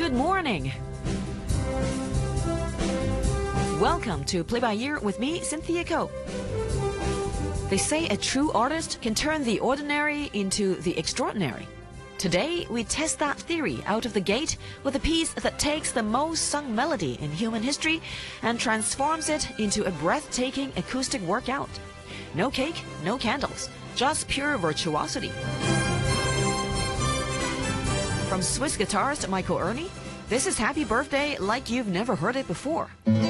Good morning. Welcome to Play by Ear with me, Cynthia Ko. They say a true artist can turn the ordinary into the extraordinary. Today, we test that theory out of the gate with a piece that takes the most sung melody in human history and transforms it into a breathtaking acoustic workout. No cake, no candles, just pure virtuosity. From Swiss guitarist Michael Erni, this is Happy Birthday like you've never heard it before.